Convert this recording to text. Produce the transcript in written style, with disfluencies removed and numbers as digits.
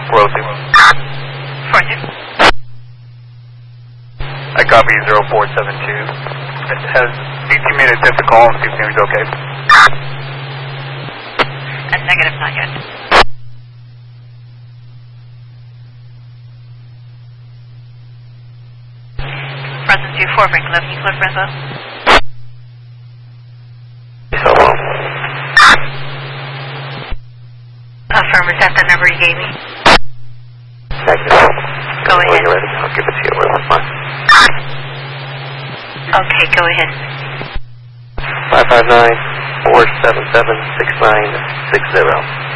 Row 2. 4-2. I copy 0472. Has DT made a test to call and see if things okay? Negative, not yet. Present 2-4, Frank 11, you clear Bravo? Hello. Affirm, is that the number you gave me? Negative. Go ahead. When you're ready, I'll give it to you. Where was mine? Okay, go ahead. 559-477-6960.